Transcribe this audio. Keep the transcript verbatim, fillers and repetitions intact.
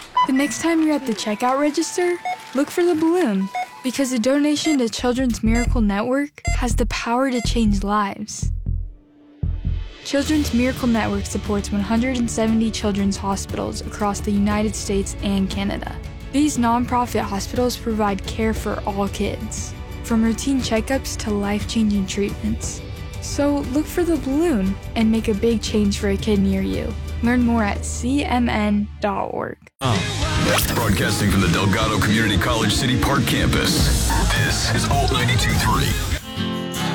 The next time you're at the checkout register, look for the balloon, because a donation to Children's Miracle Network has the power to change lives. Children's Miracle Network supports one hundred seventy children's hospitals across the United States and Canada. These nonprofit hospitals provide care for all kids, from routine checkups to life-changing treatments. So look for the balloon and make a big change for a kid near you. Learn more at c m n dot org. Broadcasting from the Delgado Community College City Park campus, this is Alt ninety-two point three.